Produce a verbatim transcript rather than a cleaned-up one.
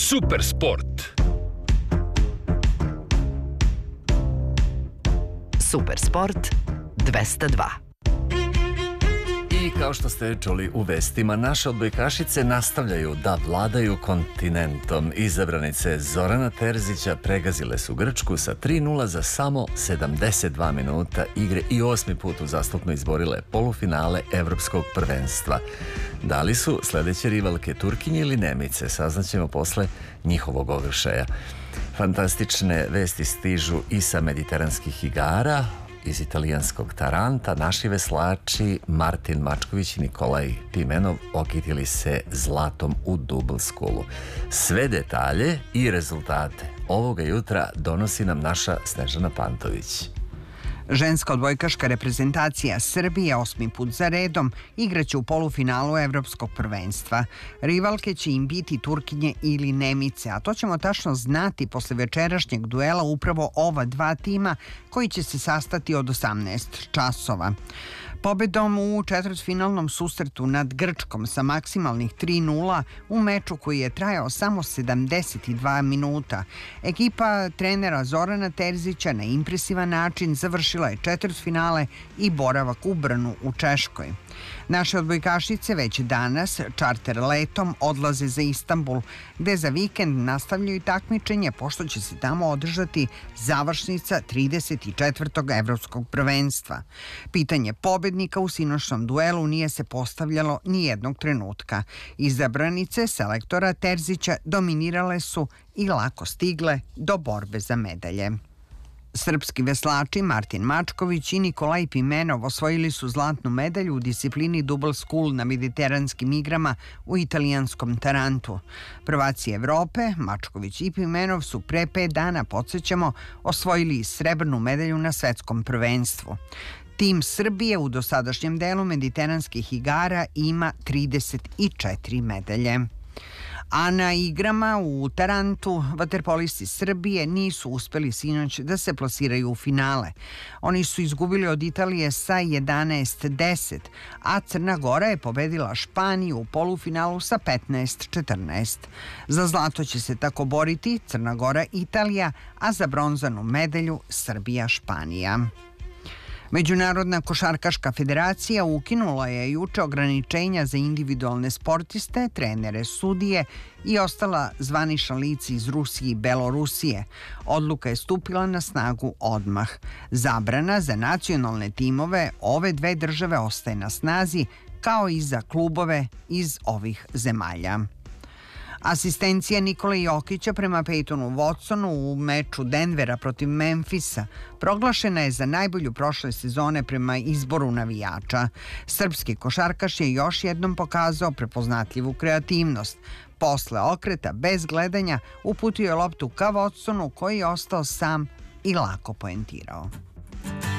Super sport. Super sport dvesta dva. I kao što ste čuli u vestima, naše odbojkašice nastavljaju da vladaju kontinentom. Izabranice Zorana Terzića pregazile su Grčku sa tri nula za samo sedamdeset dva minuta igre i osmi put uzastopno izborile polufinale Evropskog prvenstva. Da li su sledeće rivalke Turkinje ili Nemice, saznaćemo posle njihovog ovršaja. Fantastične vesti stižu i sa mediteranskih igara. Iz italijanskog Taranta naši veslači Martin Mačković i Nikolaj Pimenov okitili se zlatom u dubl skulu. Sve detalje i rezultate ovoga jutra donosi nam naša Snežana Pantović. Ženska odbojkaška reprezentacija Srbije osmi put za redom igraće u polufinalu Evropskog prvenstva. Rivalke će im biti Turkinje ili Nemice, a to ćemo tačno znati posle večerašnjeg duela upravo ova dva tima koji će se sastati od osamnaest časova. Pobedom u četvrtfinalnom susretu nad Grčkom sa maksimalnih tri nula u meču koji je trajao samo sedamdeset dva minuta, ekipa trenera Zorana Terzića na impresivan način završila je četvrtfinale i boravak u Brnu u Češkoj. Naše odbojkašice već danas čarter letom odlaze za Istanbul, gde za vikend nastavljaju takmičenje, pošto će se tamo održati završnica trideset četvrtog Evropskog prvenstva. Pitanje pobednika u sinoćnom duelu nije se postavljalo ni jednog trenutka. Izabranice selektora Terzića dominirale su i lako stigle do borbe za medalje. Srpski veslači Martin Mačković i Nikolaj Pimenov osvojili su zlatnu medalju u disciplini double scull na mediteranskim igrama u italijanskom Tarantu. Prvaci Evrope, Mačković i Pimenov, su pre pet dana, podsjećamo, osvojili srebrnu medalju na svetskom prvenstvu. Tim Srbije u dosadašnjem delu mediteranskih igara ima trideset četiri medalje. A na igrama u Tarantu vaterpolisti Srbije nisu uspeli sinoć da se plasiraju u finale. Oni su izgubili od Italije sa jedanaest deset, a Crna Gora je pobedila Španiju u polufinalu sa petnaest četrnaest. Za zlato će se tako boriti Crna Gora Italija, a za bronzanu medalju Srbija Španija. Međunarodna košarkaška federacija ukinula je juče ograničenja za individualne sportiste, trenere, sudije i ostala zvanična lica iz Rusije i Belorusije. Odluka je stupila na snagu odmah. Zabrana za nacionalne timove ove dve države ostaje na snazi, kao i za klubove iz ovih zemalja. Asistencija Nikole Jokića prema Peytonu Watsonu u meču Denvera protiv Memfisa proglašena je za najbolju prošle sezone prema izboru navijača. Srpski košarkaš je još jednom pokazao prepoznatljivu kreativnost. Posle okreta, bez gledanja, uputio je loptu ka Watsonu, koji je ostao sam i lako poentirao.